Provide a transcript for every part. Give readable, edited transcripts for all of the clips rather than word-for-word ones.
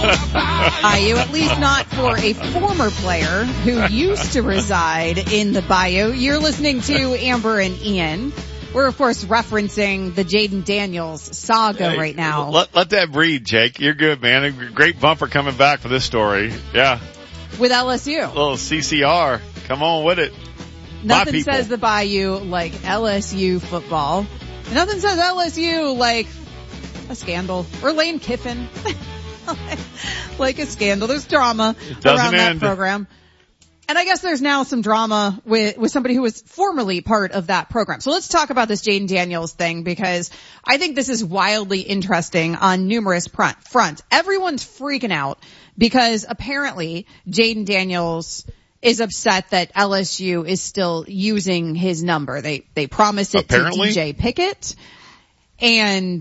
Bayou, at least not for a former player who used to reside in the Bayou. You're listening to Amber and Ian. We're, of course, referencing the Jaden Daniels saga right now. Let that breathe, Jake. You're good, man. A great bumper coming back for this story. Yeah. With LSU. A little CCR. Come on with it. Nothing says the Bayou like LSU football. Nothing says LSU like a scandal. Or Lane Kiffin. Like a scandal. There's drama around that program. And I guess there's now some drama with somebody who was formerly part of that program. So let's talk about this Jaden Daniels thing, because I think this is wildly interesting on numerous fronts. Everyone's freaking out because apparently Jaden Daniels is upset that LSU is still using his number. They promised it to DJ Pickett, and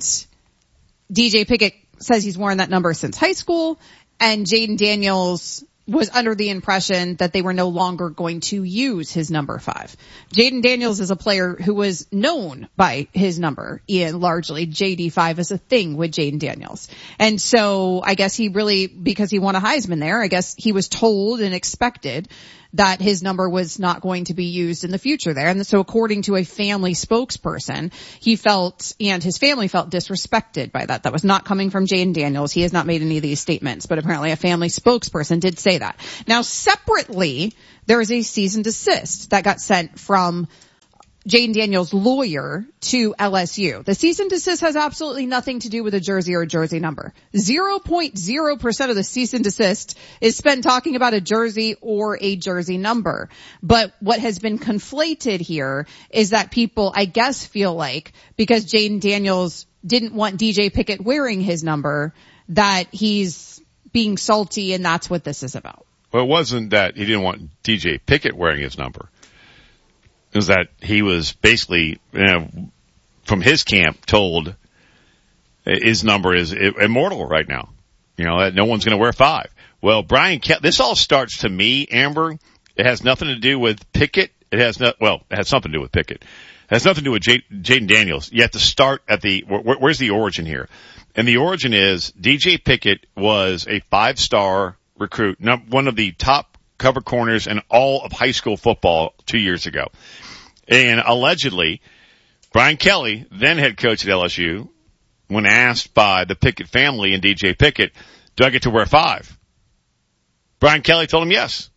DJ Pickett says he's worn that number since high school, and Jaden Daniels was under the impression that they were no longer going to use his number 5. Jaden Daniels is a player who was known by his number, Ian, largely. JD5 is a thing with Jaden Daniels. And so I guess he really, because he won a Heisman there, I guess he was told and expected that his number was not going to be used in the future there. And so according to a family spokesperson, he felt, and his family felt, disrespected by that. That was not coming from Jaden Daniels. He has not made any of these statements, but apparently a family spokesperson did say that. Now separately, there is a cease and desist that got sent from Jaden Daniels' lawyer to LSU. The cease and desist has absolutely nothing to do with a jersey or a jersey number. 0.0% of the cease and desist is spent talking about a jersey or a jersey number. But what has been conflated here is that people, I guess, feel like because Jaden Daniels didn't want DJ Pickett wearing his number, that he's being salty, and that's what this is about. Well, it wasn't that he didn't want DJ Pickett wearing his number. Is that he was basically, from his camp told his number is immortal right now. That no one's going to wear 5. Well, Brian Kelly, this all starts to me, Amber. It has nothing to do with Pickett. It has something to do with Pickett. It has nothing to do with Jaden Daniels. You have to start at where's the origin here? And the origin is DJ Pickett was a 5-star recruit, one of the top cover corners in all of high school football 2 years ago. And allegedly, Brian Kelly, then head coach at LSU, when asked by the Pickett family and DJ Pickett, do I get to wear 5? Brian Kelly told him yes.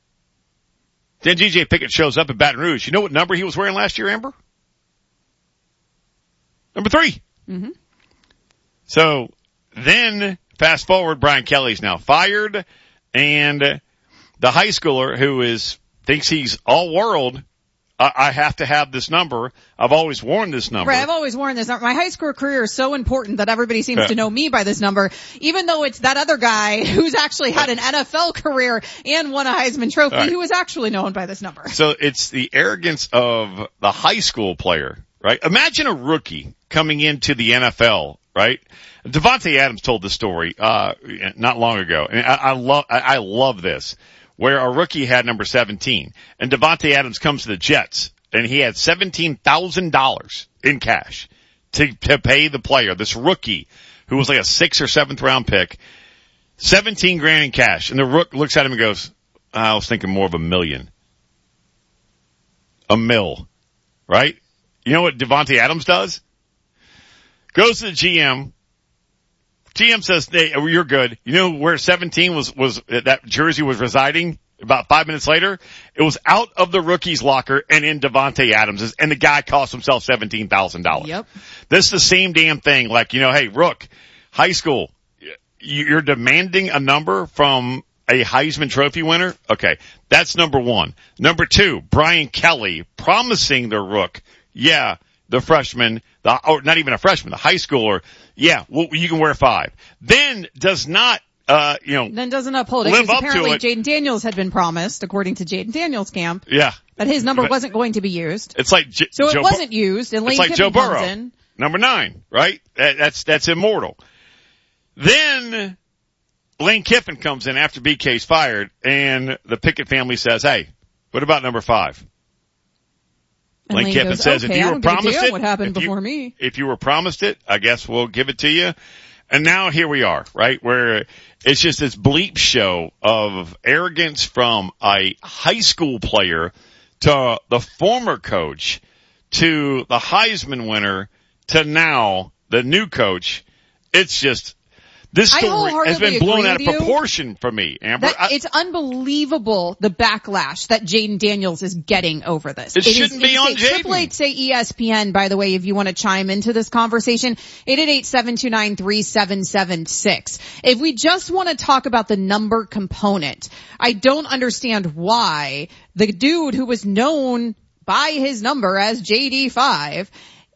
Then DJ Pickett shows up at Baton Rouge. You know what number he was wearing last year, Amber? Number 3. Mm-hmm. So then, fast forward, Brian Kelly's now fired, and the high schooler who thinks he's all world, I have to have this number. I've always worn this number. Right, I've always worn this number. My high school career is so important that everybody seems to know me by this number, even though it's that other guy who's actually had an NFL career and won a Heisman Trophy who is actually known by this number. So it's the arrogance of the high school player, right? Imagine a rookie coming into the NFL, right? Devontae Adams told this story not long ago, and I love this. Where a rookie had number 17, and Devontae Adams comes to the Jets, and he had $17,000 in cash to pay the player, this rookie, who was like a 6th or 7th round pick, $17,000 in cash. And the rook looks at him and goes, I was thinking more of $1 million. $1 million, right? You know what Devontae Adams does? Goes to the GM. GM says, hey, you're good. You know where 17 was that jersey was residing about 5 minutes later? It was out of the rookie's locker and in Devontae Adams's, and the guy cost himself $17,000. Yep. This is the same damn thing. Like, hey, Rook, high school, you're demanding a number from a Heisman Trophy winner? Okay. That's number 1. Number 2, Brian Kelly promising the Rook, the freshman, or not even a freshman, the high schooler, well, you can wear 5. Then does not, then doesn't uphold it. Live up apparently to it. Jaden Daniels had been promised, according to Jaden Daniels' camp. Yeah. That his number wasn't going to be used. It's like, it wasn't used, and Lane Kiffin comes in. Number 9, right? That's immortal. Then Lane Kiffin comes in after BK's fired, and the Pickett family says, hey, what about number 5? And Lane Kiffin says, if you were promised it, what happened before me? If you were promised it, I guess we'll give it to you. And now here we are, right? Where it's just this bleep show of arrogance from a high school player to the former coach to the Heisman winner to now the new coach. It's just, this story has been blown out of proportion for me, Amber. It's unbelievable the backlash that Jayden Daniels is getting over this. It shouldn't be on Jayden. 888-say ESPN, by the way, if you want to chime into this conversation. 888-729-3776. If we just want to talk about the number component, I don't understand why the dude who was known by his number as JD5,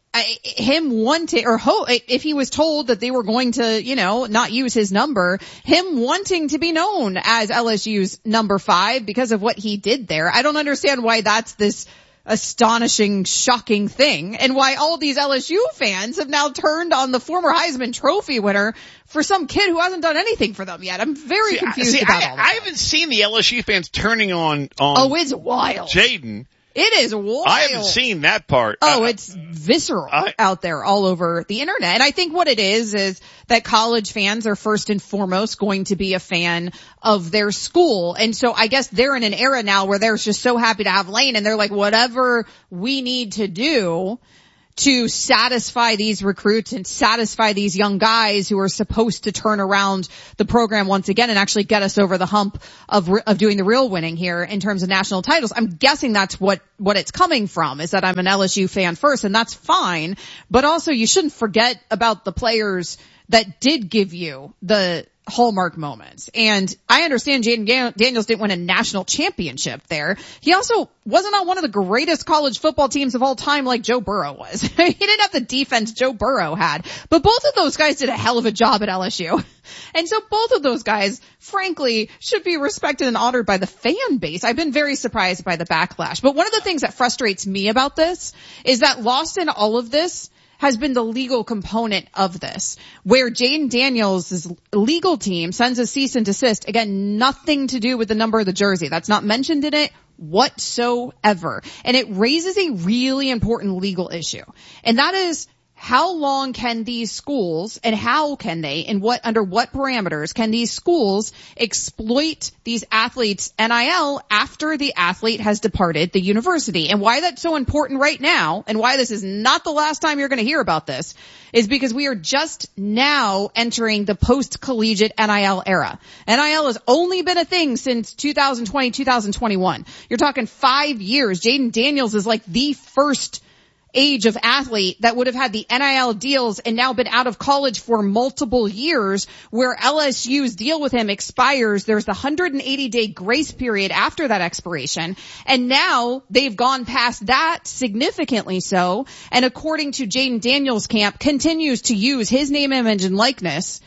him wanting, or if he was told that they were going to, not use his number, him wanting to be known as LSU's number 5 because of what he did there. I don't understand why that's this astonishing, shocking thing, and why all these LSU fans have now turned on the former Heisman Trophy winner for some kid who hasn't done anything for them yet. I'm very confused about all that. I haven't seen the LSU fans turning on Oh, it's wild. Jayden. It is wild. I haven't seen that part. Oh, it's visceral out there all over the internet. And I think what it is that college fans are first and foremost going to be a fan of their school. And so I guess they're in an era now where they're just so happy to have Lane, and they're like, whatever we need to do to satisfy these recruits and satisfy these young guys who are supposed to turn around the program once again and actually get us over the hump of doing the real winning here in terms of national titles. I'm guessing that's what it's coming from, is that I'm an LSU fan first, and that's fine. But also you shouldn't forget about the players that did give you the hallmark moments. And I understand Jayden Daniels didn't win a national championship there. He also wasn't on one of the greatest college football teams of all time like Joe Burrow was. He didn't have the defense Joe Burrow had. But both of those guys did a hell of a job at LSU. And so both of those guys, frankly, should be respected and honored by the fan base. I've been very surprised by the backlash. But one of the things that frustrates me about this is that lost in all of this has been the legal component of this, where Jayden Daniels' legal team sends a cease and desist. Again, nothing to do with the number of the jersey. That's not mentioned in it whatsoever. And it raises a really important legal issue. And that is, how long can these schools, and how can they, and under what parameters can these schools exploit these athletes' NIL after the athlete has departed the university? And why that's so important right now, and why this is not the last time you're going to hear about this, is because we are just now entering the post-collegiate NIL era. NIL has only been a thing since 2020, 2021. You're talking 5 years. Jayden Daniels is like the first age of athlete that would have had the NIL deals and now been out of college for multiple years, where LSU's deal with him expires. There's the 180-day grace period after that expiration. And now they've gone past that, significantly so. And according to Jayden Daniels' camp, continues to use his name, image, and likeness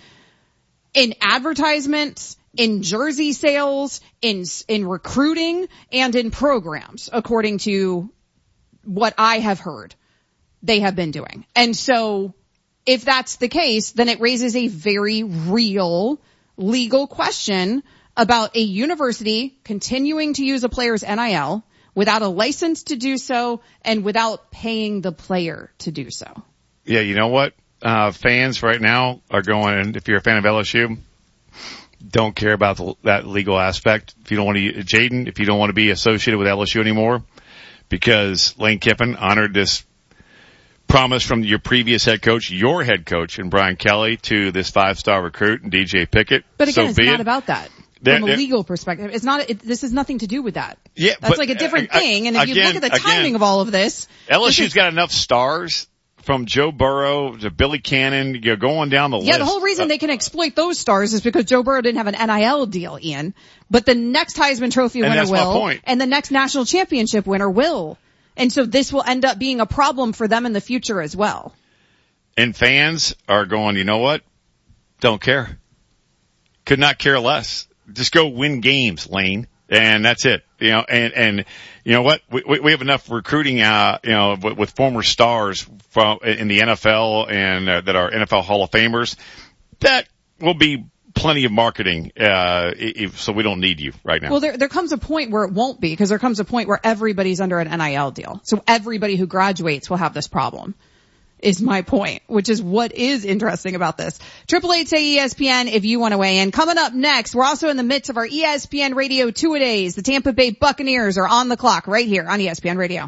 in advertisements, in jersey sales, in recruiting, and in programs, according to what I have heard they have been doing. And so if that's the case, then it raises a very real legal question about a university continuing to use a player's NIL without a license to do so and without paying the player to do so. Yeah, you know what? Fans right now are going, if you're a fan of LSU, don't care about that legal aspect. If you don't want to, Jayden, if you don't want to be associated with LSU anymore, because Lane Kiffin honored this promise from your previous head coach, your head coach, and Brian Kelly, to this 5-star recruit and DJ Pickett. But again, it's not about that. From a legal perspective, it's not. This has nothing to do with that. Yeah, that's like a different thing. And if you look at the timing of all of this, LSU's got enough stars, from Joe Burrow to Billy Cannon, you're going down the list. Yeah, the whole reason they can exploit those stars is because Joe Burrow didn't have an NIL deal, Ian. But the next Heisman Trophy winner will, and the next national championship winner will. And so this will end up being a problem for them in the future as well. And fans are going, you know what? Don't care. Could not care less. Just go win games, Lane. And that's it. You know, and you know what? We have enough recruiting, with former stars in the NFL and that are NFL Hall of Famers. That will be plenty of marketing, so we don't need you right now. Well, there comes a point where it won't be, because there comes a point where everybody's under an NIL deal. So everybody who graduates will have this problem. is my point, which is what is interesting about this. 888-SAY-ESPN if you want to weigh in. Coming up next, we're also in the midst of our ESPN Radio Two-A-Days. The Tampa Bay Buccaneers are on the clock right here on ESPN Radio.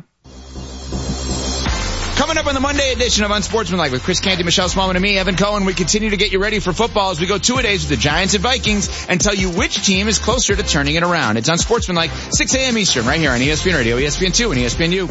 Coming up on the Monday edition of Unsportsmanlike with Chris Canty, Michelle Smallman, and me, Evan Cohen, we continue to get you ready for football as we go two-a-days with the Giants and Vikings and tell you which team is closer to turning it around. It's Unsportsmanlike, 6 a.m. Eastern, right here on ESPN Radio, ESPN2, and ESPNU.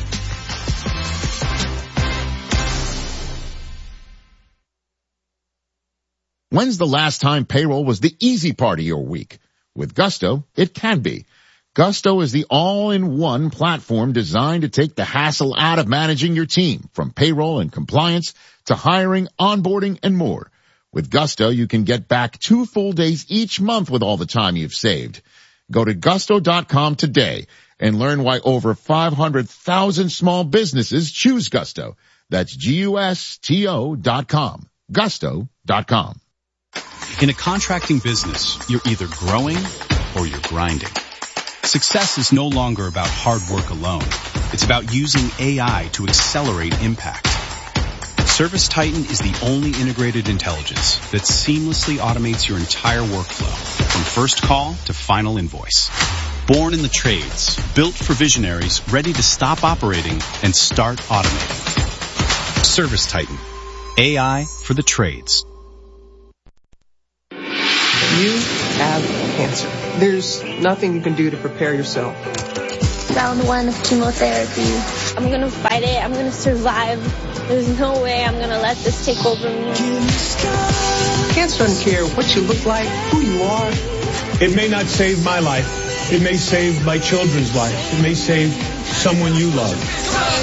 When's the last time payroll was the easy part of your week? With Gusto, it can be. Gusto is the all-in-one platform designed to take the hassle out of managing your team, from payroll and compliance to hiring, onboarding, and more. With Gusto, you can get back 2 full days each month with all the time you've saved. Go to gusto.com today and learn why over 500,000 small businesses choose Gusto. That's GUSTO.com. Gusto.com. In a contracting business, you're either growing or you're grinding. Success is no longer about hard work alone. It's about using AI to accelerate impact. ServiceTitan is the only integrated intelligence that seamlessly automates your entire workflow, from first call to final invoice. Born in the trades, built for visionaries ready to stop operating and start automating. ServiceTitan. AI for the trades. You have cancer. There's nothing you can do to prepare yourself. Round 1 of chemotherapy. I'm gonna fight it. I'm gonna survive. There's no way I'm gonna let this take over me. Cancer doesn't care what you look like, who you are. It may not save my life. It may save my children's life. It may save someone you love.